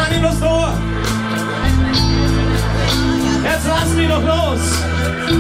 Kann ich das nur? Jetzt lassen wir doch los!